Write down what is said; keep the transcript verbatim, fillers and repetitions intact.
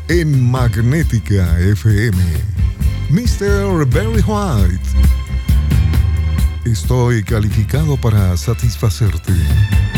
en Magnética F M. mister Barry White. Estoy calificado para satisfacerte.